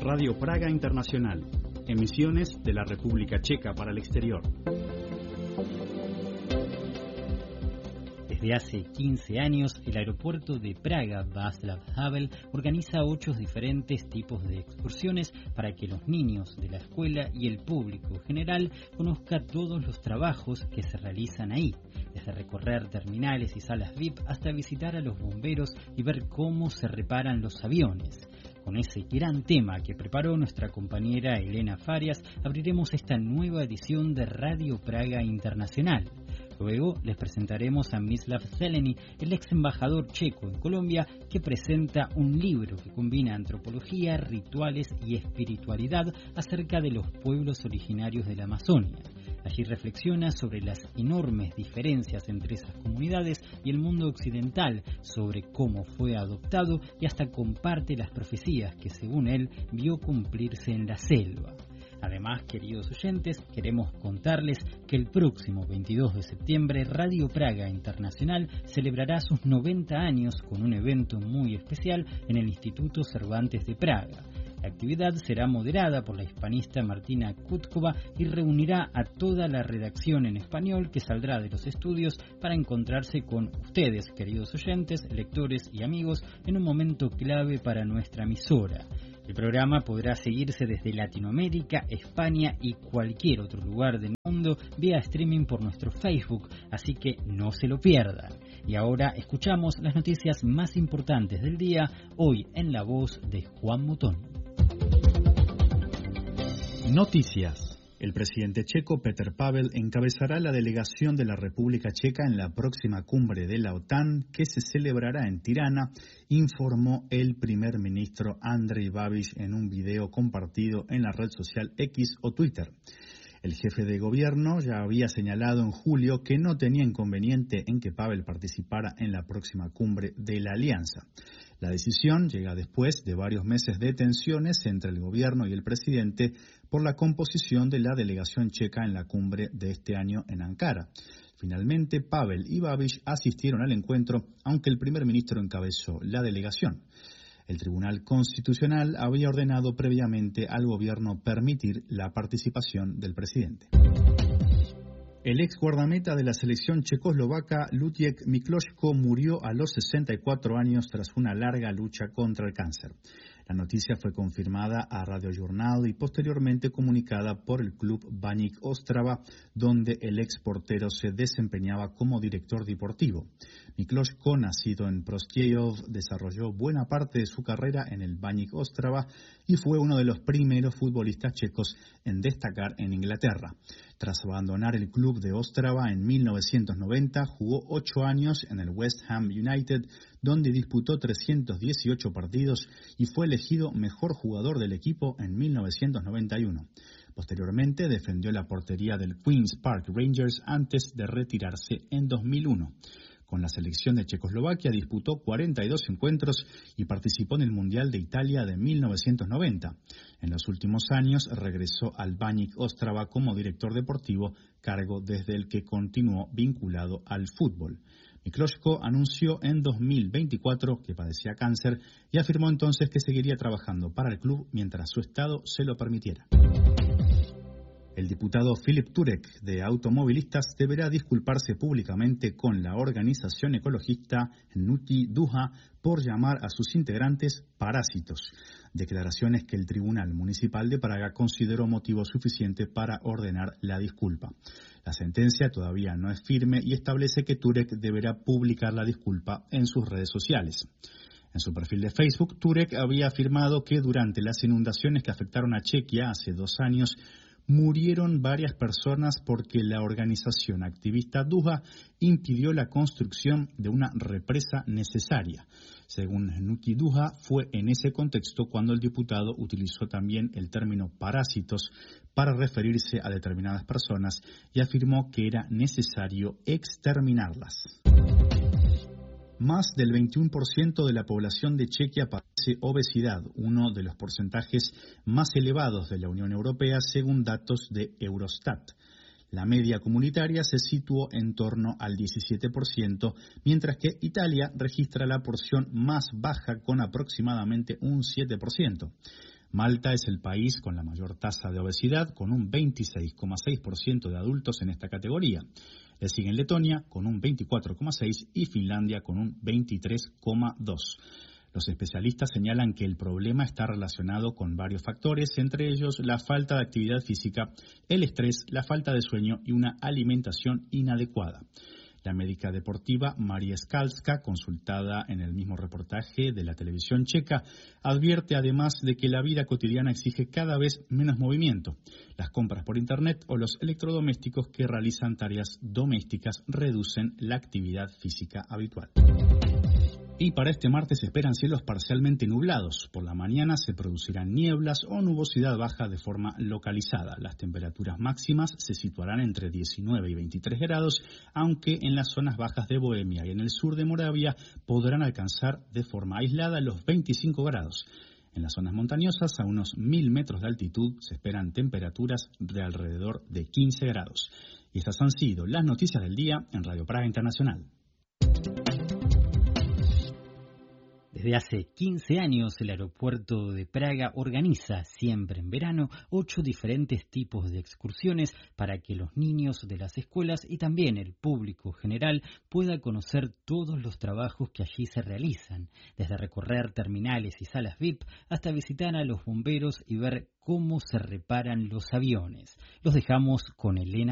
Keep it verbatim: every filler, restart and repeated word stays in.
Radio Praga Internacional, emisiones de la República Checa para el exterior. Desde hace quince años, el aeropuerto de Praga, Václav Havel, organiza ocho diferentes tipos de excursiones para que los niños de la escuela y el público general conozca todos los trabajos que se realizan ahí, desde recorrer terminales y salas V I P hasta visitar a los bomberos y ver cómo se reparan los aviones. Con ese gran tema que preparó nuestra compañera Elena Farias, abriremos esta nueva edición de Radio Praga Internacional. Luego les presentaremos a Mislav Zeleny, el ex embajador checo en Colombia, que presenta un libro que combina antropología, rituales y espiritualidad acerca de los pueblos originarios de la Amazonia. Allí reflexiona sobre las enormes diferencias entre esas comunidades y el mundo occidental, sobre cómo fue adoptado y hasta comparte las profecías que, según él, vio cumplirse en la selva. Además, queridos oyentes, queremos contarles que el próximo veintidós de septiembre Radio Praga Internacional celebrará sus noventa años con un evento muy especial en el Instituto Cervantes de Praga. La actividad será moderada por la hispanista Martina Kutkova y reunirá a toda la redacción en español que saldrá de los estudios para encontrarse con ustedes, queridos oyentes, lectores y amigos, en un momento clave para nuestra emisora. El programa podrá seguirse desde Latinoamérica, España y cualquier otro lugar del mundo vía streaming por nuestro Facebook, así que no se lo pierdan. Y ahora escuchamos las noticias más importantes del día, hoy en la voz de Juan Mutón. Noticias. El presidente checo Petr Pavel encabezará la delegación de la República Checa en la próxima cumbre de la OTAN que se celebrará en Tirana, informó el primer ministro Andrej Babiš en un video compartido en la red social X o Twitter. El jefe de gobierno ya había señalado en julio que no tenía inconveniente en que Pavel participara en la próxima cumbre de la Alianza. La decisión llega después de varios meses de tensiones entre el gobierno y el presidente por la composición de la delegación checa en la cumbre de este año en Ankara. Finalmente, Pavel y Babiš asistieron al encuentro, aunque el primer ministro encabezó la delegación. El Tribunal Constitucional había ordenado previamente al gobierno permitir la participación del presidente. El ex guardameta de la selección checoslovaca, Luděk Mikloško, murió a los sesenta y cuatro años tras una larga lucha contra el cáncer. La noticia fue confirmada a Radiožurnál y posteriormente comunicada por el club Baník Ostrava, donde el ex portero se desempeñaba como director deportivo. Mikloško, nacido en Prostějov, desarrolló buena parte de su carrera en el Baník Ostrava y fue uno de los primeros futbolistas checos en destacar en Inglaterra. Tras abandonar el club de Ostrava en mil novecientos noventa, jugó ocho años en el West Ham United, donde disputó trescientos dieciocho partidos y fue elegido mejor jugador del equipo en mil novecientos noventa y uno. Posteriormente defendió la portería del Queen's Park Rangers antes de retirarse en dos mil uno. Con la selección de Checoslovaquia disputó cuarenta y dos encuentros y participó en el Mundial de Italia de mil novecientos noventa. En los últimos años regresó al Baník Ostrava como director deportivo, cargo desde el que continuó vinculado al fútbol. Mikloško anunció en dos mil veinticuatro que padecía cáncer y afirmó entonces que seguiría trabajando para el club mientras su estado se lo permitiera. El diputado Filip Turek, de Automovilistas, deberá disculparse públicamente con la organización ecologista Hnuti Duha por llamar a sus integrantes parásitos, declaraciones que el Tribunal Municipal de Praga consideró motivo suficiente para ordenar la disculpa. La sentencia todavía no es firme y establece que Turek deberá publicar la disculpa en sus redes sociales. En su perfil de Facebook, Turek había afirmado que durante las inundaciones que afectaron a Chequia hace dos años, murieron varias personas porque la organización activista Duha impidió la construcción de una represa necesaria. Según Hnuti Duha, fue en ese contexto cuando el diputado utilizó también el término parásitos para referirse a determinadas personas y afirmó que era necesario exterminarlas. Más del veintiuno por ciento de la población de Chequia padece obesidad, uno de los porcentajes más elevados de la Unión Europea según datos de Eurostat. La media comunitaria se situó en torno al diecisiete por ciento, mientras que Italia registra la porción más baja con aproximadamente un siete por ciento. Malta es el país con la mayor tasa de obesidad, con un veintiséis coma seis por ciento de adultos en esta categoría. Le siguen Letonia con un veinticuatro coma seis por ciento y Finlandia con un veintitrés coma dos por ciento. Los especialistas señalan que el problema está relacionado con varios factores, entre ellos la falta de actividad física, el estrés, la falta de sueño y una alimentación inadecuada. La médica deportiva María Skalska, consultada en el mismo reportaje de la televisión checa, advierte además de que la vida cotidiana exige cada vez menos movimiento. Las compras por internet o los electrodomésticos que realizan tareas domésticas reducen la actividad física habitual. Y para este martes se esperan cielos parcialmente nublados. Por la mañana se producirán nieblas o nubosidad baja de forma localizada. Las temperaturas máximas se situarán entre diecinueve y veintitrés grados, aunque en las zonas bajas de Bohemia y en el sur de Moravia podrán alcanzar de forma aislada los veinticinco grados. En las zonas montañosas, a unos mil metros de altitud, se esperan temperaturas de alrededor de quince grados. Y estas han sido las noticias del día en Radio Praga Internacional. Desde hace quince años, el aeropuerto de Praga organiza, siempre en verano, ocho diferentes tipos de excursiones para que los niños de las escuelas y también el público general pueda conocer todos los trabajos que allí se realizan, desde recorrer terminales y salas V I P hasta visitar a los bomberos y ver cómo se reparan los aviones. Los dejamos con Elena